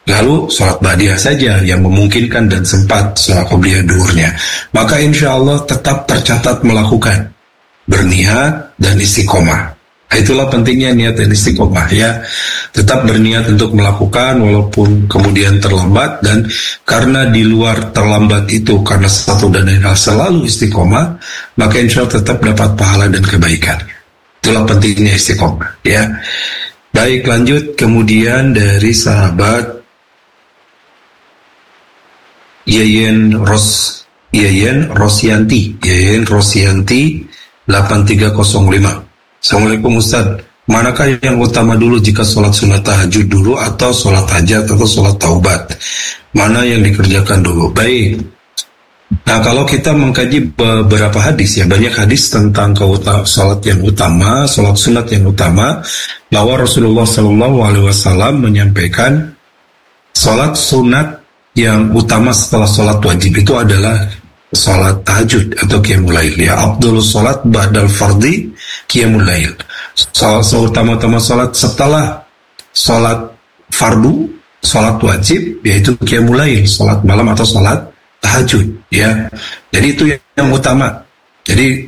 lalu sholat ba'diyah saja yang memungkinkan dan sempat sholat qobliyah duhurnya, maka insya Allah tetap tercatat melakukan, berniat dan istiqomah. Itulah pentingnya niat dan istiqomah ya. Tetap berniat untuk melakukan walaupun kemudian terlambat, dan karena di luar terlambat itu karena satu dan lain hal selalu istiqomah, maka insya Allah tetap dapat pahala dan kebaikan. Itulah pentingnya istiqomah ya. Baik, lanjut. Kemudian dari sahabat Yeyen Rosyanti 8305. Assalamualaikum Ustaz, manakah yang utama dulu jika sholat sunat tahajud dulu atau sholat hajat atau sholat taubat? Mana yang dikerjakan dulu? Baik. Nah, kalau kita mengkaji beberapa hadis ya, banyak hadis tentang sholat yang utama, sholat sunat yang utama, bahwa Rasulullah SAW menyampaikan sholat sunat yang utama setelah sholat wajib itu adalah sholat tahajud atau qiyamul lail ya. Afdhalus sholat ba'dal fardhi qiyamul lail. Seutama-utama sholat setelah sholat fardu, sholat wajib, yaitu qiyamul lail, sholat malam atau sholat tahajud ya. Jadi itu yang utama. Jadi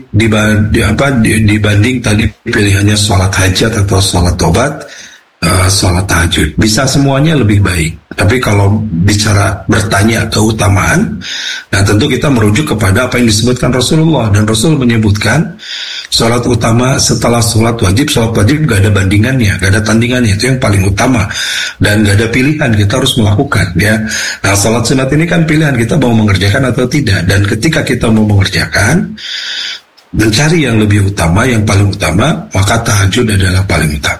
dibanding tadi pilihannya sholat hajat atau sholat tobat, sholat tahajud bisa semuanya lebih baik. Tapi kalau bicara bertanya keutamaan, nah tentu kita merujuk kepada apa yang disebutkan Rasulullah, dan Rasul menyebutkan sholat utama setelah sholat wajib gak ada bandingannya, gak ada tandingannya, itu yang paling utama dan gak ada pilihan, kita harus melakukan ya. Nah, sholat sunat ini kan pilihan, kita mau mengerjakan atau tidak, dan ketika kita mau mengerjakan mencari yang lebih utama, yang paling utama, maka tahajud adalah paling utama.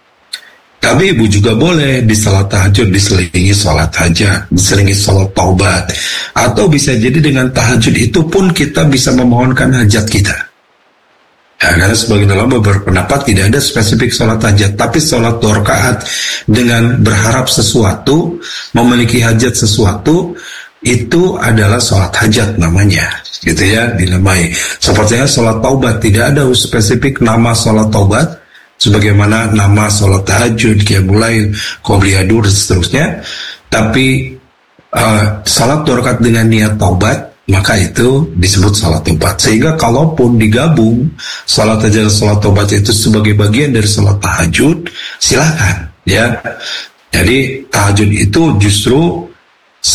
Tapi ibu juga boleh di salat tahajud diselingi sholat hajat, diselingi sholat taubat, atau bisa jadi dengan tahajud itu pun kita bisa memohonkan hajat kita ya, karena sebagian ulama berpendapat tidak ada spesifik sholat hajat, tapi sholat 2 rakaat dengan berharap sesuatu, memiliki hajat sesuatu, itu adalah sholat hajat namanya gitu ya, dinamai. Sepertinya sholat taubat tidak ada spesifik nama sholat taubat sebagaimana nama sholat tahajud, qiyamul lail, qobliyah duhur dan seterusnya. Tapi sholat 2 rakaat dengan niat taubat, maka itu disebut sholat taubat. Sehingga kalaupun digabung sholat hajat dan sholat taubat itu sebagai bagian dari sholat tahajud, silakan ya. Jadi tahajud itu justru